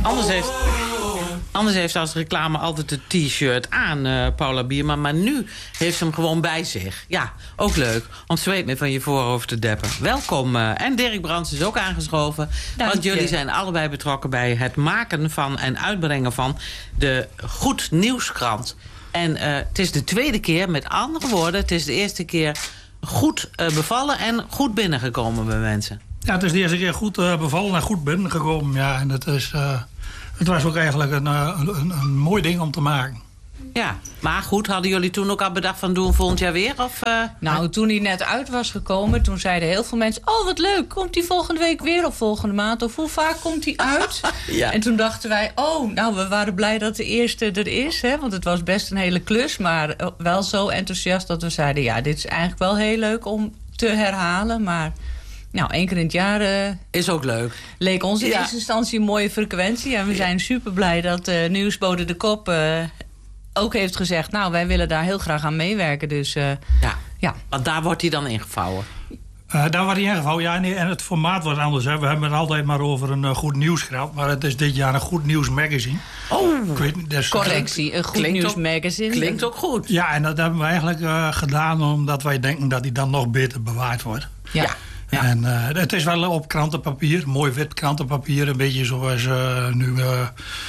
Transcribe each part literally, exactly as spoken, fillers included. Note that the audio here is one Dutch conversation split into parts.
Anders heeft, anders heeft ze als reclame altijd het t-shirt aan, uh, Paula Bierman. Maar nu heeft ze hem gewoon bij zich. Ja, ook leuk om zweet mee van je voorhoofd te deppen. Welkom. Uh, en Dirk Brands is ook aangeschoven. Dank want je. jullie zijn allebei betrokken bij het maken van en uitbrengen van de Goed Nieuwskrant. En uh, het is de tweede keer, met andere woorden, het is de eerste keer goed uh, bevallen en goed binnengekomen bij mensen. Ja, het is de eerste keer goed uh, bevallen en goed binnengekomen. Ja, en het, is, uh, het was ook eigenlijk een, uh, een, een mooi ding om te maken. Ja, maar goed, hadden jullie toen ook al bedacht van doen volgend jaar weer? Of, uh, Nou, toen hij net uit was gekomen, toen zeiden heel veel mensen... oh, wat leuk, komt hij volgende week weer of volgende maand? Of hoe vaak komt hij uit? Ja. En toen dachten wij, oh, nou, we waren blij dat de eerste er is. Hè, want het was best een hele klus, maar wel zo enthousiast dat we zeiden... ja, dit is eigenlijk wel heel leuk om te herhalen, maar... Nou, één keer in het jaar uh, is ook leuk. Leek ons in Ja. eerste instantie een mooie frequentie. En we zijn super blij dat uh, Nieuwsbode de Kop uh, ook heeft gezegd... nou, wij willen daar heel graag aan meewerken. Dus uh, Ja, ja. want daar wordt hij dan ingevouwen. Uh, daar wordt hij ingevouwen, ja. Nee, en het formaat wordt anders. Hè. We hebben het altijd maar over een uh, goed nieuwskrant. Maar het is dit jaar een goed nieuws magazine. Oh, Ik weet, niet, dus, Correctie, een goed Klinkt nieuws ook- magazine. klinkt ook goed. Ja, en dat hebben we eigenlijk uh, gedaan omdat wij denken dat hij dan nog beter bewaard wordt. Ja. Ja. Ja. En uh, het is wel op krantenpapier, mooi wit krantenpapier. Een beetje zoals uh, nu uh,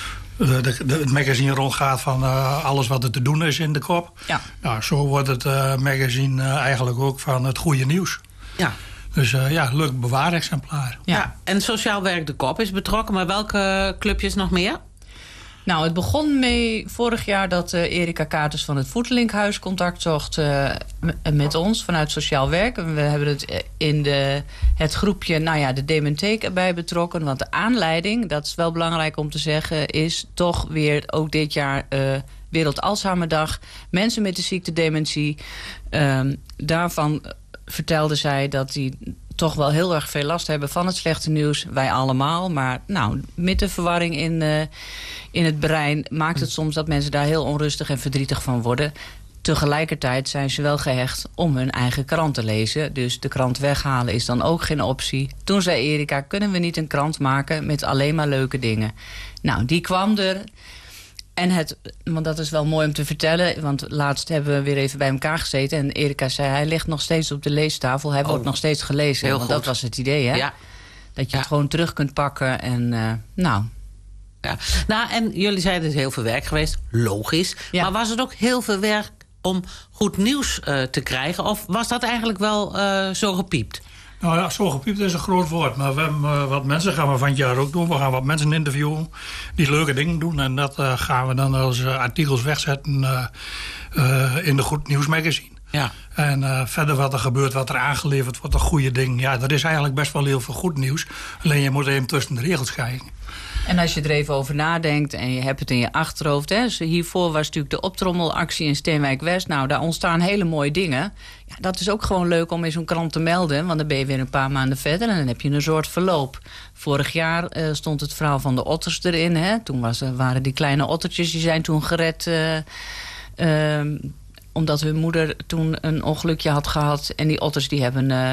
de, de, het magazine rondgaat van uh, alles wat er te doen is in de kop. Ja. Nou, zo wordt het uh, magazine uh, eigenlijk ook van het goede nieuws. Ja. Dus uh, ja, leuk bewaarexemplaar. Ja. Ja. En Sociaal Werk de Kop is betrokken, maar welke clubjes nog meer? Nou, het begon mee vorig jaar dat uh, Erika Katers van het Voedelinkhuis contact zocht uh, m- met ons vanuit Sociaal Werk. En we hebben het in de, het groepje, nou ja, de Dementheek erbij betrokken. Want de aanleiding, dat is wel belangrijk om te zeggen, is toch weer ook dit jaar uh, Wereld Alzheimerdag. Mensen met de ziekte dementie. Um, daarvan vertelde zij dat die toch wel heel erg veel last hebben van het slechte nieuws. Wij allemaal, maar nou, met de verwarring in, uh, in het brein maakt het soms dat mensen daar heel onrustig en verdrietig van worden. Tegelijkertijd zijn ze wel gehecht om hun eigen krant te lezen. Dus de krant weghalen is dan ook geen optie. Toen zei Erika, kunnen we niet een krant maken met alleen maar leuke dingen? Nou, die kwam er. En het, want dat is wel mooi om te vertellen, want laatst hebben we weer even bij elkaar gezeten en Erika zei, hij ligt nog steeds op de leestafel, hij Oh. wordt nog steeds gelezen. Heel want goed. dat was het idee, hè? Ja. Dat je Ja. het gewoon terug kunt pakken en uh, nou... Ja. Nou, en jullie zeiden het is heel veel werk geweest. Logisch. Ja. Maar was het ook heel veel werk om goed nieuws uh, te krijgen? Of was dat eigenlijk wel uh, zo gepiept? Nou ja, zo gepiept is een groot woord. Maar we hebben uh, wat mensen gaan we van het jaar ook doen. We gaan wat mensen interviewen die leuke dingen doen. En dat uh, gaan we dan als uh, artikels wegzetten uh, uh, in de Goed Nieuws magazine. Ja. En uh, verder wat er gebeurt, wat er aangeleverd wordt, een goede ding. Ja, er is eigenlijk best wel heel veel goed nieuws. Alleen je moet even tussen de regels kijken. En als je er even over nadenkt en je hebt het in je achterhoofd... Hè, dus hiervoor was natuurlijk de optrommelactie in Steenwijk West. Nou, daar ontstaan hele mooie dingen. Ja, dat is ook gewoon leuk om in zo'n krant te melden. Want dan ben je weer een paar maanden verder en dan heb je een soort verloop. Vorig jaar uh, stond het verhaal van de otters erin. Hè. Toen was, uh, waren die kleine ottertjes, die zijn toen gered... Uh, uh, omdat hun moeder toen een ongelukje had gehad. En die otters die hebben... Uh,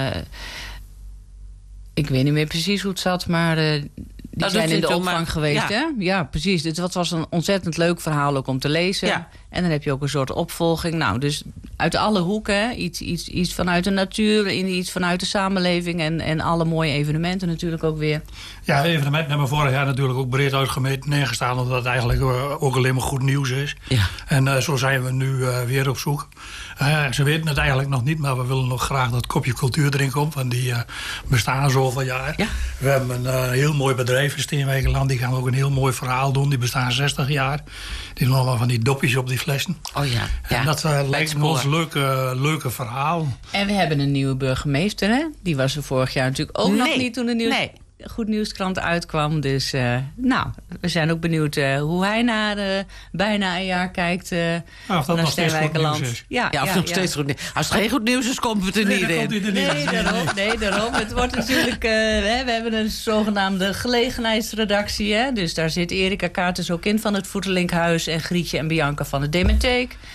ik weet niet meer precies hoe het zat, maar... Uh, Die dat zijn in de maar, opvang geweest, ja. hè? Ja, precies. Dus dat was een ontzettend leuk verhaal ook om te lezen. Ja. En dan heb je ook een soort opvolging. Nou, dus uit alle hoeken, hè? Iets, iets, iets vanuit de natuur, iets vanuit de samenleving... en, en alle mooie evenementen natuurlijk ook weer. Ja, evenementen hebben we vorig jaar natuurlijk ook breed uitgemeten neergestaan... omdat het eigenlijk uh, ook alleen maar goed nieuws is. Ja. En uh, zo zijn we nu uh, weer op zoek. Uh, ze weten het eigenlijk nog niet, maar we willen nog graag dat kopje cultuur erin komt. Want die uh, bestaan zoveel jaar. Ja. We hebben een uh, heel mooi bedrijf in Steenwijkerland. Die gaan ook een heel mooi verhaal doen. Die bestaan zestig jaar. Die doen allemaal van die dopjes op die flessen. Oh ja. ja. En dat uh, lijkt spoor. ons leuke, leuke verhaal. En we hebben een nieuwe burgemeester, hè? Die was er vorig jaar natuurlijk ook Nee. nog niet toen de nieuws... Nee. Goed Nieuwskrant uitkwam. Dus uh, nou, we zijn ook benieuwd uh, hoe hij na uh, bijna een jaar kijkt uh, Ja, of dat naar nog steeds goed Steenwijkerland. nieuws is. Ja, Ja, of nog steeds goed nieuws. Als het geen goed nieuws is, komt het er Nee, niet dan komt in. hij er niet Nee, in. daarom. Nee, daarom. Het wordt natuurlijk... Uh, we, we hebben een zogenaamde gelegenheidsredactie. Hè? Dus daar zit Erika Katers ook in van het Voedelinkhuis... en Grietje en Bianca van het Dementheek.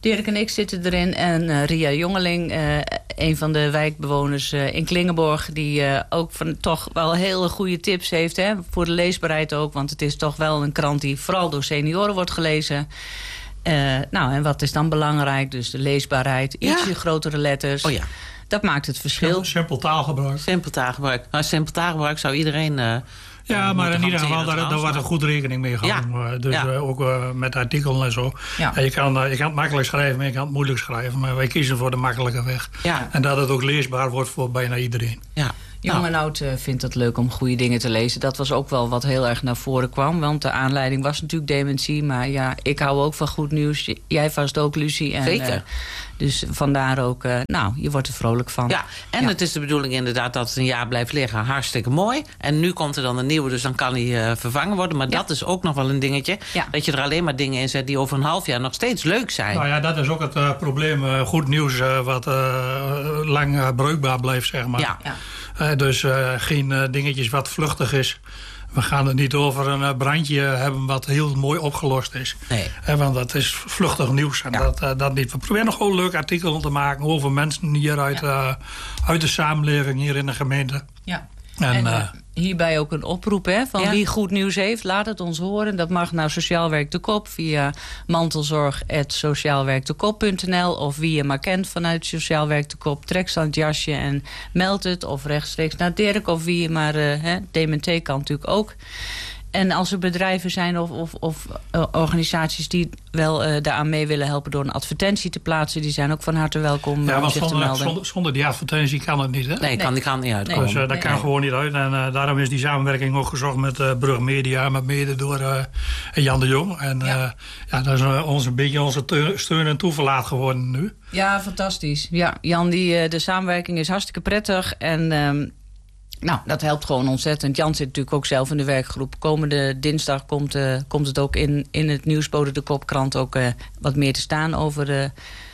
Dirk en ik zitten erin. En uh, Ria Jongeling, uh, een van de wijkbewoners uh, in Klingenborg... die uh, ook van toch wel hele goede tips heeft. Hè, voor de leesbaarheid ook. Want het is toch wel een krant die vooral door senioren wordt gelezen. Uh, nou, en wat is dan belangrijk? Dus de leesbaarheid, ietsje ja. grotere letters. Oh ja. Dat maakt het verschil. Simpel taalgebruik. Simpel taalgebruik. Nou, simpel taalgebruik zou iedereen... Uh, Ja, maar in ieder geval, daar, daar wordt er goed rekening mee gehouden. Ja. Dus ja. uh, ook uh, met artikelen en zo. Ja. En je, kan, uh, je kan het makkelijk schrijven, maar je kan het moeilijk schrijven. Maar wij kiezen voor de makkelijke weg. Ja. En dat het ook leesbaar wordt voor bijna iedereen. Ja. Jong nou. en oud uh, vindt het leuk om goede dingen te lezen. Dat was ook wel wat heel erg naar voren kwam. Want de aanleiding was natuurlijk dementie. Maar ja, ik hou ook van goed nieuws. Jij vast ook, Lucie. En, Zeker. Uh, dus vandaar ook, uh, nou, je wordt er vrolijk van. Ja, en ja. het is de bedoeling inderdaad dat het een jaar blijft liggen. Hartstikke mooi. En nu komt er dan een nieuwe, dus dan kan hij uh, vervangen worden. Maar ja. dat is ook nog wel een dingetje. Ja. Dat je er alleen maar dingen in zet die over een half jaar nog steeds leuk zijn. Nou ja, dat is ook het uh, probleem. Uh, goed nieuws uh, wat uh, lang uh, bruikbaar blijft, zeg maar. Ja. Ja. Uh, dus uh, geen uh, dingetjes wat vluchtig is. We gaan het niet over een uh, brandje hebben wat heel mooi opgelost is. Nee. Uh, want dat is vluchtig nieuws. En ja. dat, uh, dat niet. We proberen nog gewoon leuk artikelen te maken over mensen hier uit, ja. uh, uit de samenleving, hier in de gemeente. Ja. En, en uh, hierbij ook een oproep hè, van ja. wie goed nieuws heeft, laat het ons horen. Dat mag naar Sociaal Werk de Kop via mantelzorg at sociaalwerkdekop punt n l of wie je maar kent vanuit Sociaal Werk de Kop. Trek ze aan het jasje en meld het. Of rechtstreeks naar Dirk of wie je maar... Uh, hè, D M T kan natuurlijk ook. En als er bedrijven zijn of, of, of uh, organisaties die wel uh, daaraan mee willen helpen door een advertentie te plaatsen, die zijn ook van harte welkom ja, om want zich zonder, te melden. Zonder, zonder die advertentie kan het niet, hè? Nee, kan, die kan niet uitkomen. Dus uh, dat nee, kan nee. gewoon niet uit. En uh, daarom is die samenwerking ook gezocht met uh, Brug Media, met mede door uh, Jan de Jong. En ja. Uh, ja, dat is uh, ons een beetje onze te- steun en toeverlaat geworden nu. Ja, fantastisch. Ja, Jan, die, uh, de samenwerking is hartstikke prettig en... Um, Nou, dat helpt gewoon ontzettend. Jan zit natuurlijk ook zelf in de werkgroep. Komende dinsdag komt, uh, komt het ook in, in het Nieuwsbode de Kopkrant ook uh, wat meer te staan over uh,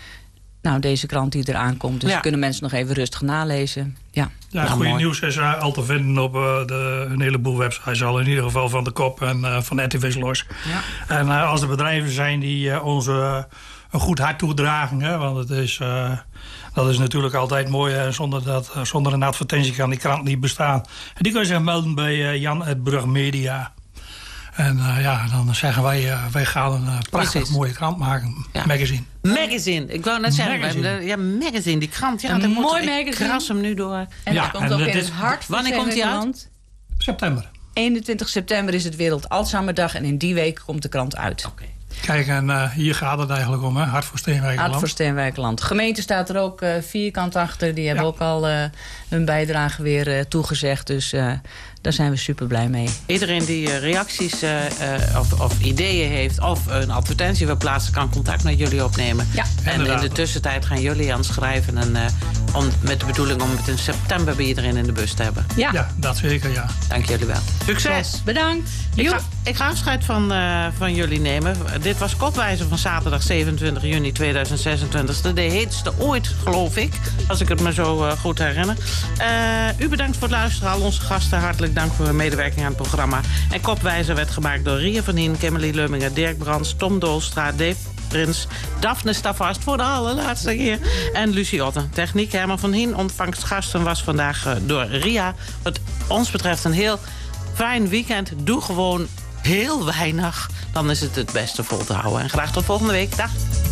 nou, deze krant die eraan komt. Dus ja. kunnen mensen nog even rustig nalezen. Ja, ja nou, goede nieuws is uh, al te vinden op uh, de, een heleboel websites al. In ieder geval van de Kop en uh, van R T V's Los. Ja. En uh, als er bedrijven zijn die uh, ons uh, een goed hart toedragen, hè, want het is... Uh, Dat is natuurlijk altijd mooi. Hè? Zonder, dat, zonder een advertentie kan die krant niet bestaan. En die kun je zich melden bij uh, Jan uit Brug Media. En uh, ja, dan zeggen wij, uh, wij gaan een uh, prachtig Precies. mooie krant maken. Ja. Magazine. Magazine. Ik wou net zeggen, magazine. Ja, magazine, die krant. Ja, een mooi moet, magazine. Ik kras hem nu door. En ja, komt en ook in het hart van Wanneer komt hij uit? September. eenentwintig september is het Wereld Alzheimerdag. En in die week komt de krant uit. Oké. Okay. Kijk, en uh, hier gaat het eigenlijk om, hè? Hart voor Steenwijkerland. Hart voor Steenwijkerland. De gemeente staat er ook uh, vierkant achter. Die hebben ja. ook al uh, hun bijdrage weer uh, toegezegd. Dus uh, daar zijn we super blij mee. Iedereen die uh, reacties uh, uh, of, of ideeën heeft of een advertentie wil plaatsen, kan contact met jullie opnemen. Ja. En inderdaad. In de tussentijd gaan jullie aan het schrijven. En, uh, om, met de bedoeling om het in september bij iedereen in de bus te hebben. Ja, ja dat zeker, ja. Dank jullie wel. Succes. Bedankt. Ik ga, ik ga afscheid van, uh, van jullie nemen. Dit was Kopwijzer van zaterdag zevenentwintig juni tweeduizend zesentwintig. De heetste ooit, geloof ik. Als ik het me zo uh, goed herinner. Uh, u bedankt voor het luisteren. Al onze gasten hartelijk dank voor hun medewerking aan het programma. En Kopwijzer werd gemaakt door Ria van Hien, Kimberly Lumminger, Dirk Brands, Tom Doolstra, Dave Prins, Daphne Stavast voor de allerlaatste keer. En Lucie Otten. Techniek Herman van Hien. Ontvangstgasten was vandaag uh, door Ria. Wat ons betreft een heel fijn weekend. Doe gewoon heel weinig. Dan is het het beste vol te houden. En graag tot volgende week. Dag.